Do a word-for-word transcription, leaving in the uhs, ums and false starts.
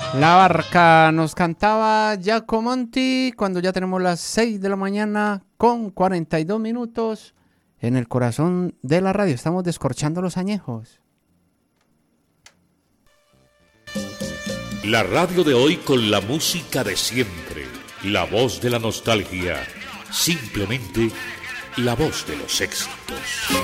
La Barca nos cantaba Giacomo Monti cuando ya tenemos las seis de la mañana con cuarenta y dos minutos en el corazón de la radio. Estamos descorchando los añejos. La radio de hoy con la música de siempre, la voz de la nostalgia, simplemente la voz de los éxitos.